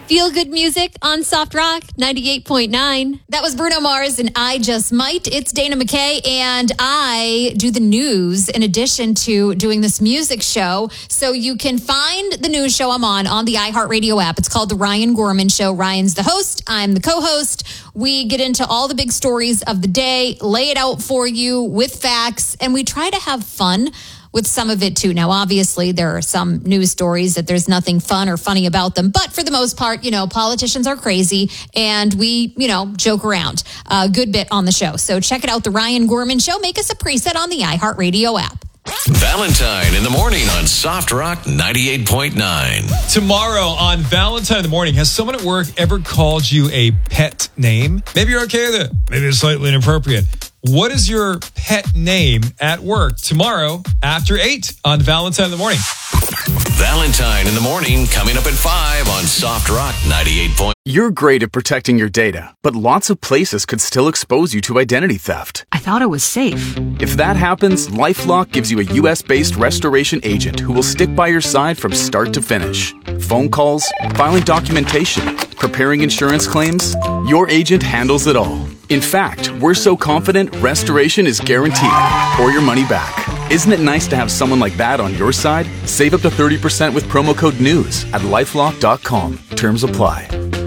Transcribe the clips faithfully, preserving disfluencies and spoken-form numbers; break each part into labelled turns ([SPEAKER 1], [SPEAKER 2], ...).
[SPEAKER 1] Feel good music on Soft Rock ninety-eight point nine. That was Bruno Mars and I Just Might. It's Dana McKay, and I do the news in addition to doing this music show. So you can find the news show I'm on on the iHeartRadio app. It's called The Ryan Gorman Show. Ryan's the host. I'm the co-host. We get into all the big stories of the day, lay it out for you with facts, and we try to have fun with some of it too. Now, obviously, there are some news stories that there's nothing fun or funny about them. But for the most part, you know, politicians are crazy and we, you know, joke around a good bit on the show. So check it out, The Ryan Gorman Show. Make us a preset on the iHeartRadio app.
[SPEAKER 2] Valentine in the morning on Soft Rock ninety-eight point nine.
[SPEAKER 3] Tomorrow on Valentine in the morning, has someone at work ever called you a pet name? Maybe you're okay with it. Maybe it's slightly inappropriate. What is your pet name at work? Tomorrow after eight on Valentine in the morning.
[SPEAKER 2] Valentine in the morning coming up at five on Soft Rock ninety-eight point nine.
[SPEAKER 4] You're great at protecting your data, but lots of places could still expose you to identity theft.
[SPEAKER 5] I thought it was safe.
[SPEAKER 4] If that happens, LifeLock gives you a U S-based restoration agent who will stick by your side from start to finish. Phone calls, filing documentation, preparing insurance claims, your agent handles it all. In fact, we're so confident restoration is guaranteed or your money back. Isn't it nice to have someone like that on your side? Save up to thirty percent with promo code NEWS at lifelock dot com. Terms apply.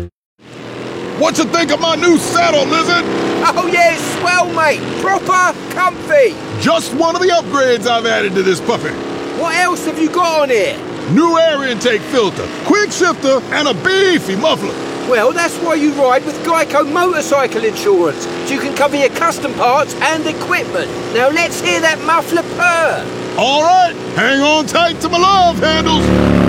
[SPEAKER 6] What you think of my new saddle, Lizard?
[SPEAKER 7] Oh yeah, it's swell, mate. Proper comfy.
[SPEAKER 6] Just one of the upgrades I've added to this puppy.
[SPEAKER 7] What else have you got on here?
[SPEAKER 6] New air intake filter, quick shifter, and a beefy muffler.
[SPEAKER 7] Well, that's why you ride with Geico Motorcycle Insurance, so you can cover your custom parts and equipment. Now let's hear that muffler purr.
[SPEAKER 6] All right, hang on tight to my love handles.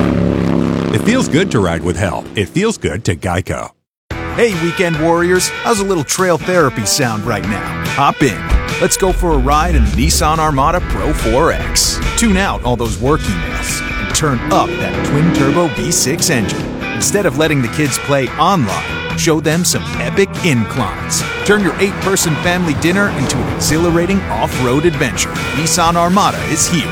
[SPEAKER 8] It feels good to ride with help. It feels good to Geico.
[SPEAKER 9] Hey, weekend warriors, how's a little trail therapy sound right now? Hop in. Let's go for a ride in the Nissan Armada Pro four X. Tune out all those work emails and turn up that twin-turbo V six engine. Instead of letting the kids play online, show them some epic inclines. Turn your eight-person family dinner into an exhilarating off-road adventure. Nissan Armada is here.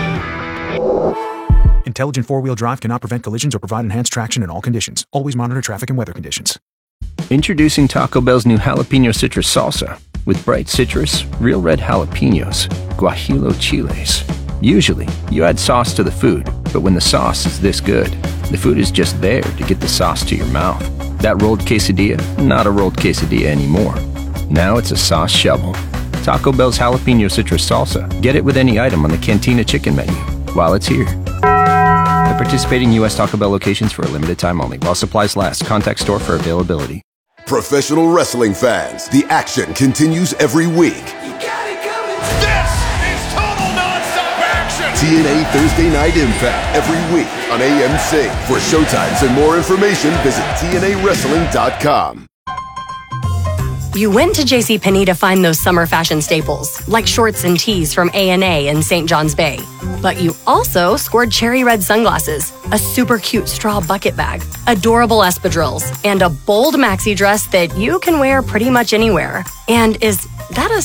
[SPEAKER 9] Intelligent four-wheel drive cannot prevent collisions or provide enhanced traction in all conditions. Always monitor traffic and weather conditions.
[SPEAKER 10] Introducing Taco Bell's new Jalapeno Citrus Salsa. With bright citrus, real red jalapenos, guajillo chiles. Usually, you add sauce to the food, but when the sauce is this good, the food is just there to get the sauce to your mouth. That rolled quesadilla, not a rolled quesadilla anymore. Now it's a sauce shovel. Taco Bell's Jalapeno Citrus Salsa. Get it with any item on the Cantina Chicken menu while it's here. At participating U S Taco Bell locations for a limited time only. While supplies last. Contact store for availability.
[SPEAKER 11] Professional wrestling fans, the action continues every week.
[SPEAKER 12] You got it coming. This is total nonstop action.
[SPEAKER 11] T N A Thursday Night Impact every week on A M C. For showtimes and more information, visit T N A wrestling dot com.
[SPEAKER 13] You went to JCPenney to find those summer fashion staples, like shorts and tees from A and A in Saint John's Bay. But you also scored cherry red sunglasses, a super cute straw bucket bag, adorable espadrilles, and a bold maxi dress that you can wear pretty much anywhere. And is that a